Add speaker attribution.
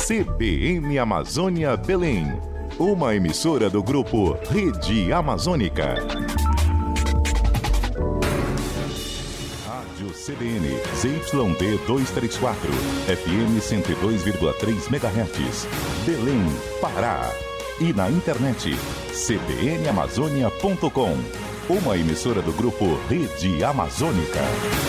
Speaker 1: CBN Amazônia Belém, uma emissora do grupo Rede Amazônica. Rádio CBN, ZYD 234, FM 102,3 MHz, Belém, Pará. E na internet, cbnamazônia.com, uma emissora do grupo Rede Amazônica.